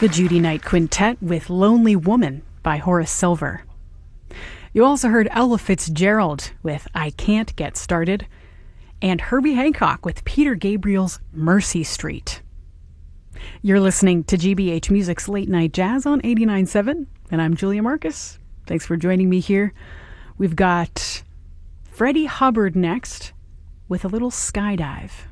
The Judy Knight Quintet with Lonely Woman by Horace Silver. You also heard Ella Fitzgerald with I Can't Get Started, and Herbie Hancock with Peter Gabriel's Mercy Street. You're listening to GBH Music's Late Night Jazz on 89.7, and I'm Julia Marcus. Thanks for joining me here. We've got Freddie Hubbard next with a little skydive.